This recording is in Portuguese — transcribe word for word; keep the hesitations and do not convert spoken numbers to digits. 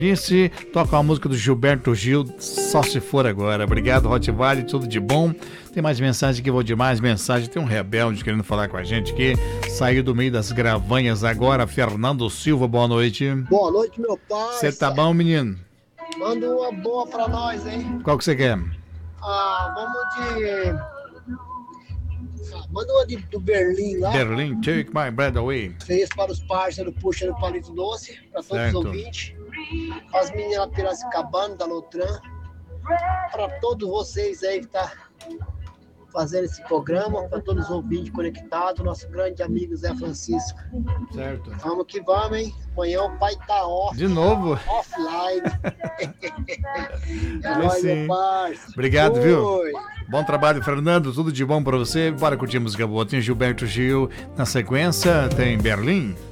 Disse, toca a música do Gilberto Gil, só se for agora. Obrigado, Hot Vale, tudo de bom. Tem mais mensagem que vou demais, mensagem. Tem um rebelde querendo falar com a gente que saiu do meio das gravanhas agora. Fernando Silva, boa noite. Boa noite, meu pai. Você tá bom, menino? Manda uma boa pra nós, hein? Qual que você quer? Ah, vamos de... Ah, manda uma de, do Berlim lá. Berlim, take my breath away. Fez para os parceiros Puxa do Palito Doce, para todos Certo. os ouvintes. As meninas Piracicabana, da Lotran. Para todos vocês aí que tá fazendo esse programa, para todos os ouvintes conectados, nosso grande amigo Zé Francisco. Certo. Vamos que vamos, hein? Amanhã o pai tá off. De novo? Offline. É Aí nóis, sim. meu parceiro. Obrigado, Oi. viu? Bom trabalho, Fernando. Tudo de bom pra você. Bora curtir música boa. Tem Gilberto Gil na sequência. Tem Berlim.